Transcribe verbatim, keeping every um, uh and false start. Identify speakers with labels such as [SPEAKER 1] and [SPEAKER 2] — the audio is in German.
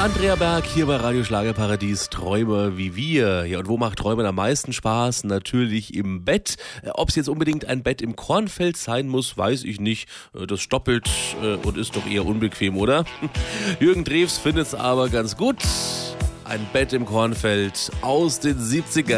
[SPEAKER 1] Andrea Berg hier bei Radio Schlagerparadies, Träumer wie wir. Ja, und wo macht Träumen am meisten Spaß? Natürlich im Bett. Ob es jetzt unbedingt ein Bett im Kornfeld sein muss, weiß ich nicht. Das stoppelt äh, und ist doch eher unbequem, oder? Jürgen Drews findet es aber ganz gut. Ein Bett im Kornfeld aus den siebzigern.